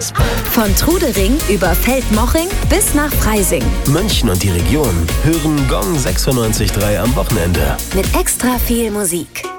Von Trudering über Feldmoching bis nach Freising. München und die Region hören Gong 96.3 am Wochenende. Mit extra viel Musik.